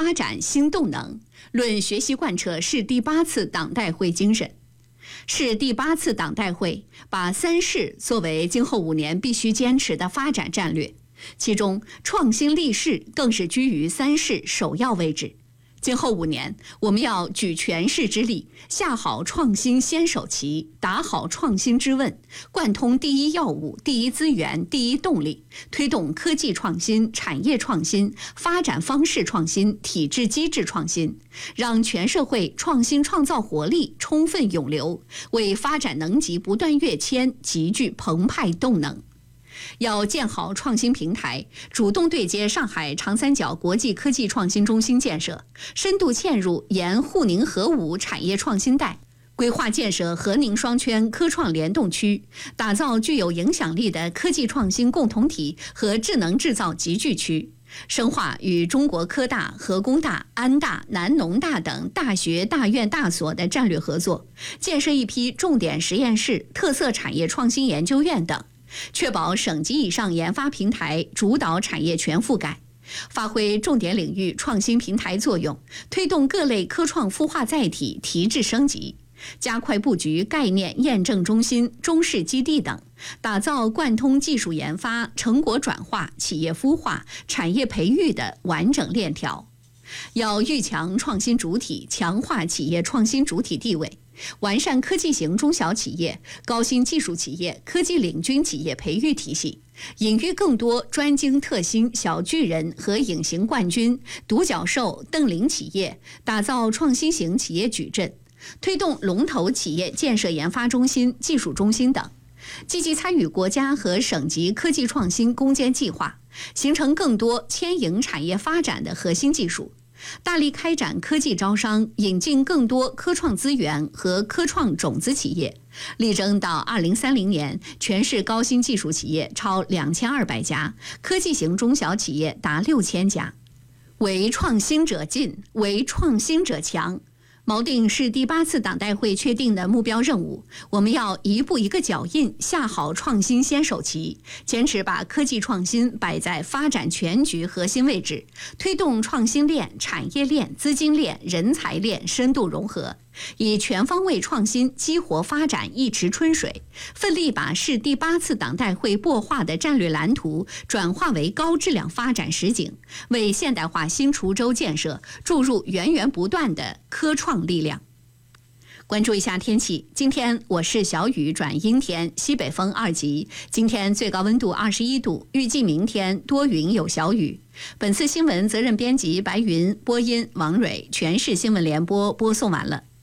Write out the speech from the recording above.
发展新动能，论学习贯彻市第8次党代会精神。市第8次党代会把3市作为今后5年必须坚持的发展战略，其中创新立市更是居于3市首要位置。今后5年，我们要举全市之力，下好创新先手棋，打好创新之问，贯通第一要务、第一资源、第一动力，推动科技创新、产业创新、发展方式创新、体制机制创新，让全社会创新创造活力充分涌流，为发展能级不断跃迁集聚澎湃动能。要建好创新平台，主动对接上海长三角国际科技创新中心建设，深度嵌入沿沪宁河武产业创新带，规划建设河宁双圈科创联动区，打造具有影响力的科技创新共同体和智能制造集聚区，深化与中国科大、河工大、安大、南农大等大学、大院、大所的战略合作，建设一批重点实验室、特色产业创新研究院等，确保省级以上研发平台主导产业全覆盖，发挥重点领域创新平台作用，推动各类科创孵化载体提质升级，加快布局概念验证中心、中试基地等，打造贯通技术研发、成果转化、企业孵化、产业培育的完整链条。要愈强创新主体，强化企业创新主体地位，完善科技型中小企业、高新技术企业、科技领军企业培育体系，引育更多专精特新小巨人和隐形冠军、独角兽、瞪羚企业，打造创新型企业矩阵，推动龙头企业建设研发中心、技术中心等，积极参与国家和省级科技创新攻坚计划，形成更多牵引产业发展的核心技术，大力开展科技招商，引进更多科创资源和科创种子企业，力争到2030年，全市高新技术企业超2200家，科技型中小企业达6000家。为创新者进，为创新者强。锚定是第8次党代会确定的目标任务，我们要一步一个脚印，下好创新先手棋，坚持把科技创新摆在发展全局核心位置，推动创新链、产业链、资金链、人才链深度融合，以全方位创新激活发展一池春水，奋力把市第8次党代会擘画的战略蓝图转化为高质量发展实景，为现代化新滁州建设注入源源不断的科创力量。关注一下天气，今天我市小雨转阴天，西北风2级，今天最高温度21度，预计明天多云有小雨。本次新闻责任编辑白云，播音王蕊，全市新闻联播播送完了。